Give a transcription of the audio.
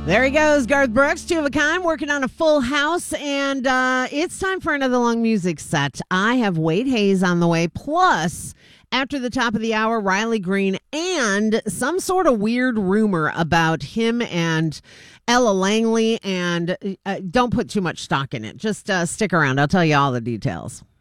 There he goes, Garth Brooks, two of a kind, working on a full house, and it's time for another long music set. I have Wade Hayes on the way, plus, after the top of the hour, Riley Green, and some sort of weird rumor about him and Ella Langley, and don't put too much stock in it. Just stick around. I'll tell you all the details.